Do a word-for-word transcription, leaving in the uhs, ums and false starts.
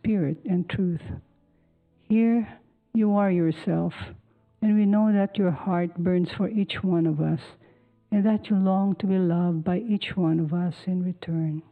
spirit and truth. Here you are yourself, and we know that your heart burns for each one of us, and that you long to be loved by each one of us in return.